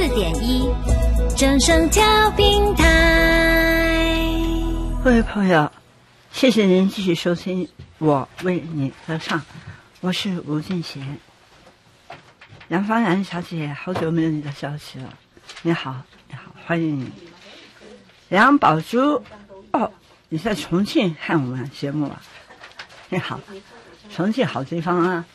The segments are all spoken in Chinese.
94.1正声调频台。 各位朋友，谢谢您继续收听我为你歌唱，我是吴俊贤。杨芳然小姐，好久没有你的消息了。你好，你好，欢迎你。梁宝珠，哦，你在重庆看我们节目啊？你好，重庆好地方啊。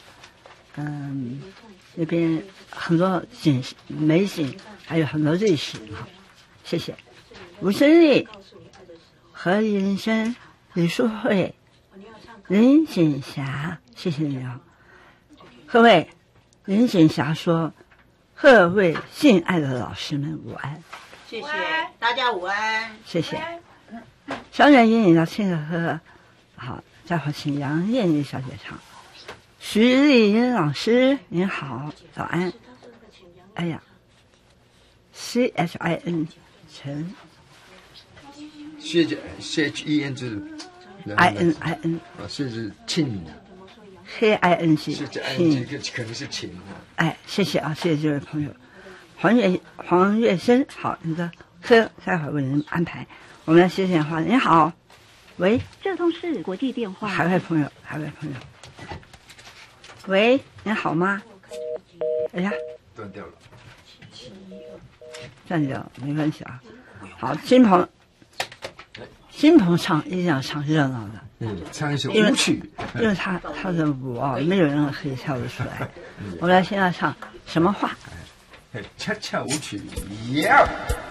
那边很多美景，还有很多历史。好，谢谢。吴胜利、何云生、李淑慧、林锦霞，谢谢你啊。各位，林锦霞说：“各位敬爱的老师们，午安。” 谢谢大家午安， 谢谢。小远音，你要听着歌，好，待会儿请杨艳丽小姐唱。徐丽英老师，您好，早安。哎呀 ，CHIN 陈 CHEN 就是 IN 啊，是庆 KIN 是庆，可能是庆啊。 哎，谢谢啊，谢谢这位朋友，黄月生，好，你的歌待会儿为您安排。我们来接电话，您好，喂， 这通是国际电话。 海外朋友，喂，您好吗？哎呀， 断掉了， 没关系啊。好，金鹏唱一定要唱热闹的， 唱一首舞曲， 因为他的舞啊，没有人可以跳得出来。我们来现在唱什么话？ 恰恰舞曲，耶！